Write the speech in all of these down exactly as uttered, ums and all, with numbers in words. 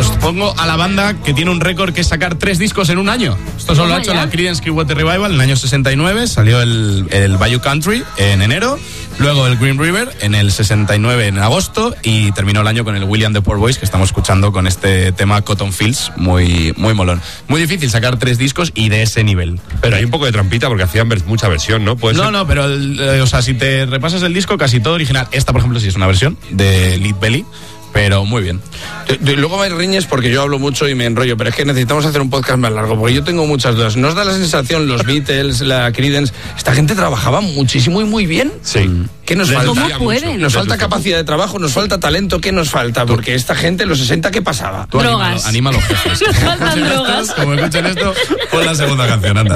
os pongo a la banda que tiene un récord que es sacar tres discos en un año. Esto solo lo ha hecho la Creedence Clearwater Revival en el año sesenta y nueve, salió el, el Bayou Country en enero, luego el Green River en el sesenta y nueve en agosto y terminó el año con el William the Poor Boys que estamos escuchando con este tema Cotton Fields, muy, muy molón. Muy difícil sacar tres discos y de ese nivel. Pero hay un poco de trampita porque hacían ver, mucha versión, ¿no? ¿Puede no, ser? no, pero el, eh, o sea, si te repasas el disco, casi todo original. Esta, por ejemplo, sí es una versión de Lead Belly, pero muy bien. De, de, luego me riñes porque yo hablo mucho y me enrollo, pero es que necesitamos hacer un podcast más largo, porque yo tengo muchas dudas. ¿Nos da la sensación, los Beatles, la Creedence, esta gente trabajaba muchísimo y muy bien? Sí. ¿Qué nos falta? ¿Cómo pueden? Nos falta capacidad de trabajo, nos falta talento, ¿qué nos falta? Porque esta gente, en los sesenta, ¿qué pasaba? Tú drogas. Anima a los jefes. Nos faltan drogas. Como escuchen esto, pon la segunda canción, anda.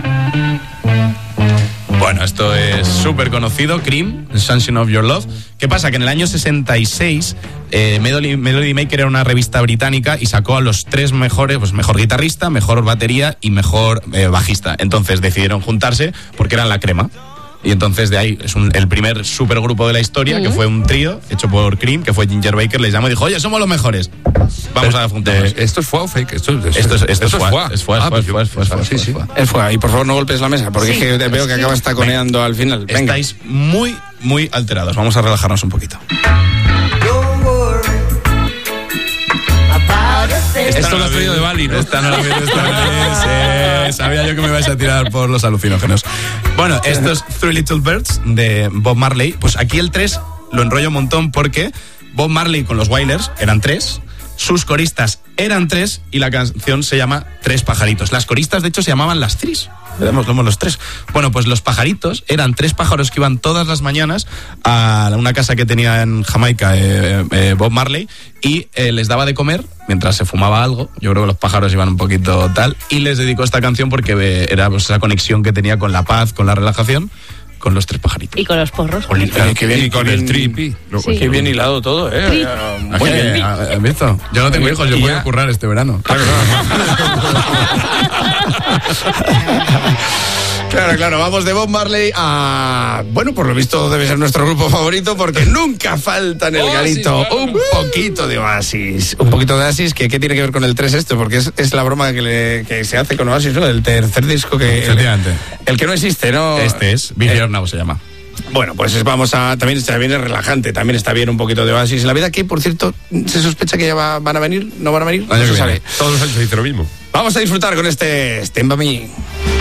Bueno, esto es súper conocido, Cream, Sunshine of Your Love. ¿Qué pasa? Que en el año sesenta y seis, eh, Melody, Melody Maker era una revista británica y sacó a los tres mejores, pues mejor guitarrista, mejor batería y mejor eh, bajista. Entonces decidieron juntarse porque eran la crema. Y entonces de ahí es un, el primer supergrupo de la historia, uh-huh. que fue un trío hecho por Cream, que fue Ginger Baker, les llamó y dijo, oye, somos los mejores. Vamos a juntarnos. ¿Esto es foie o fake? Esto, esto, esto es, esto esto es foie. Es foie, ah, es foie, es foie, es foie, sí, sí. Es foie. Y por favor no golpes la mesa, porque sí, es que veo que acabas taconeando al final. Venga. Estáis muy, muy alterados. Vamos a relajarnos un poquito. Esto lo has traído de Bali, ¿no? Esta no la vi, esta no la vi. Sí, sabía yo que me ibais a tirar por los alucinógenos. Bueno, esto es Three Little Birds de Bob Marley. Pues aquí el tres lo enrollo un montón porque Bob Marley con los Wailers eran tres, sus coristas eran tres y la canción se llama Tres Pajaritos. Las coristas, de hecho, se llamaban las Tris. Somos los tres. Bueno, pues los pajaritos eran tres pájaros que iban todas las mañanas a una casa que tenía en Jamaica eh, eh, Bob Marley y eh, les daba de comer mientras se fumaba algo. Yo creo que los pájaros iban un poquito tal y les dedicó esta canción porque eh, era pues, esa conexión que tenía con la paz, con la relajación, con los tres pajaritos. Y con los porros. Con, claro, que bien, y con bien, el tripi. No, sí. Qué bien hilado todo, ¿eh? Tri. Muy Oye, bien. ¿has visto? Yo no tengo hijos, yo Y puedo ya. currar este verano. Claro, Claro, claro, vamos de Bob Marley a... Bueno, por lo visto debe ser nuestro grupo favorito porque nunca falta en el Oasis, garito claro. un poquito de Oasis. Un poquito de Oasis, que ¿qué tiene que ver con el tres esto? Porque es, es la broma que, le, que se hace con Oasis, ¿no? El tercer disco que... Efectivamente. El, el que no existe, ¿no? Este es Be Here Now se llama. Bueno, pues es- vamos a... También está bien, es relajante, también está bien un poquito de Oasis en la vida, que por cierto, se sospecha que ya va- van a venir, ¿no van a venir? Año No que se viene. sabe. todos los años se dice lo mismo. Vamos a disfrutar con este Stand By Me.